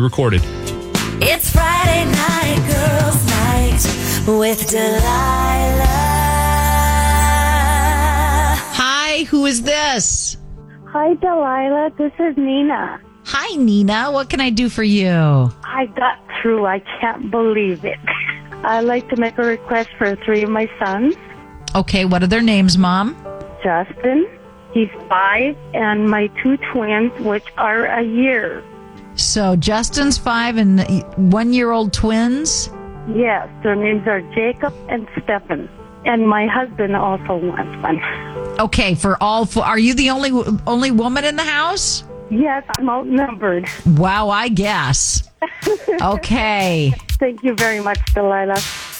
recorded. It's Friday night, girls' night with Delilah. Hi, who is this? Hi, Delilah. This is Nina. Hi, Nina. What can I do for you? I got through. I can't believe it. I'd like to make a request for 3 of my sons. Okay, what are their names, Mom? Justin, he's 5, and my 2 twins, which are a year. So Justin's 5 and 1-year-old twins? Yes, their names are Jacob and Stephen. And my husband also wants one. Okay, for all 4. Are you the only woman in the house? Yes, I'm outnumbered. Wow, I guess. Okay. Thank you very much, Delilah.